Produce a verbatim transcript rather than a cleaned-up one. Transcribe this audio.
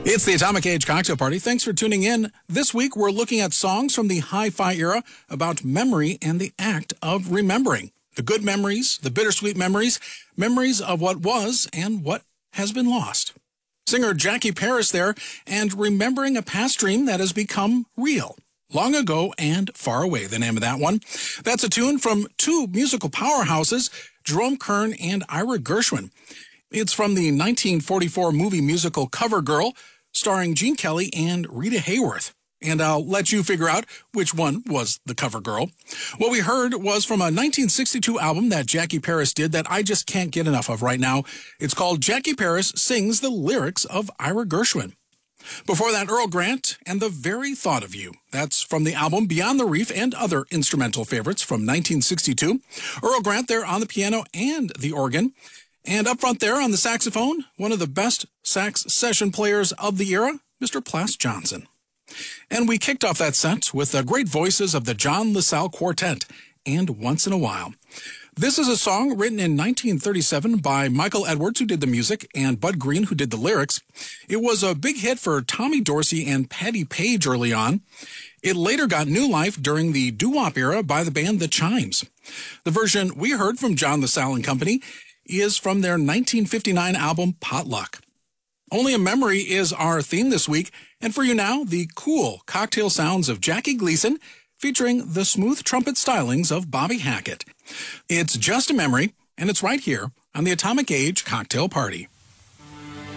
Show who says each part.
Speaker 1: It's the Atomic Age Cocktail Party. Thanks for tuning in. This week, we're looking at songs from the hi-fi era about memory and the act of remembering. The good memories, the bittersweet memories, memories of what was and what has been lost. Singer Jackie Paris there, and remembering a past dream that has become real. Long ago and far away, the name of that one. That's a tune from two musical powerhouses, Jerome Kern and Ira Gershwin. It's from the nineteen forty-four movie musical Cover Girl, starring Gene Kelly and Rita Hayworth. And I'll let you figure out which one was the cover girl. What we heard was from a nineteen sixty-two album that Jackie Paris did that I just can't get enough of right now. It's called Jackie Paris Sings the Lyrics of Ira Gershwin. Before that, Earl Grant and The Very Thought of You. That's from the album Beyond the Reef and other instrumental favorites from nineteen sixty-two. Earl Grant there on the piano and the organ. And up front there on the saxophone, one of the best sax session players of the era, Mister Plas Johnson. And we kicked off that set with the great voices of the John LaSalle Quartet and Once in a While. This is a song written in nineteen thirty-seven by Michael Edwards, who did the music, and Bud Green, who did the lyrics. It was a big hit for Tommy Dorsey and Patti Page early on. It later got new life during the doo-wop era by the band The Chimes. The version we heard from John LaSalle and Company is from their nineteen fifty-nine album Potluck. Only a Memory is our theme this week, and for you now, the cool cocktail sounds of Jackie Gleason featuring the smooth trumpet stylings of Bobby Hackett. It's just a memory, and it's right here on the Atomic Age Cocktail Party.